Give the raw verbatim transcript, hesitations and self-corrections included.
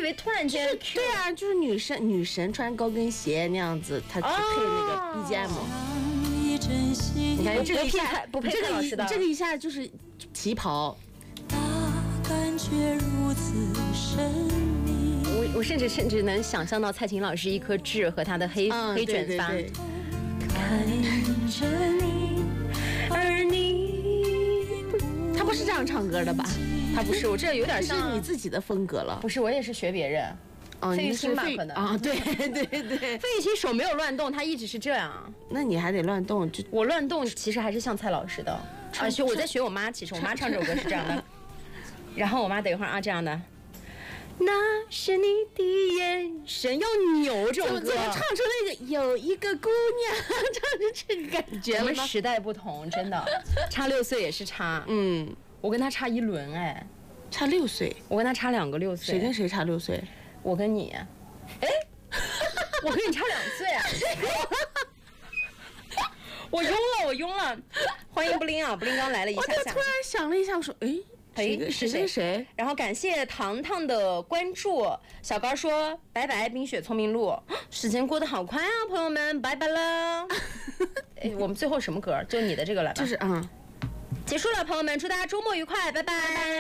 以为突然间、 就是、对啊，就是女神女神穿高跟鞋那样子，她去配那个 B G M。你看这个一下不配蔡老师的， 这个一下就是旗袍。 我我甚至甚至能想象到蔡琴老师一颗痣和她的黑、 嗯、 黑卷发。 对对对看着你，而你， 她不是这样唱歌的吧？ 她不是，我这有点像是你自己的风格了。 不是，我也是学别人。 哦， 费玉清吧，可能啊，对对对， 费玉清手没有乱动，他一直是这样。 那你还得乱动，就我乱动，其实还是像蔡老师的。啊，学我在学我妈，其实我妈唱这首歌是这样的。然后我妈等一会儿啊，这样的。那是你的眼神，要扭这种歌， 怎么唱出那个有一个姑娘，唱出这个感觉了吗？ 我们时代不同，真的，差六岁也是差。 嗯， 我跟他差一轮哎， 差六岁， 我跟他差两个六岁。 谁跟谁差六岁？ 我跟你，哎，我跟你差两岁啊！我晕了，我晕了。欢迎布灵啊，布灵刚来了一下下。 我突然想了一下，我说，哎。 哎， 谁谁谁？ 然后感谢糖糖的关注，小高说拜拜冰雪聪明路，时间过得好快啊，朋友们，拜拜了。哎，我们最后什么歌？就你的这个来吧。 就是嗯， 结束了，朋友们，祝大家周末愉快，拜拜。拜拜。